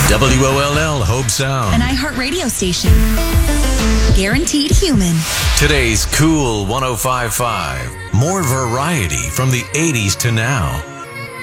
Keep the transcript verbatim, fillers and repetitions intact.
W O L L Hope Sound. An iHeart radio station. Guaranteed human. Today's Cool one oh five point five. More variety from the eighties to now.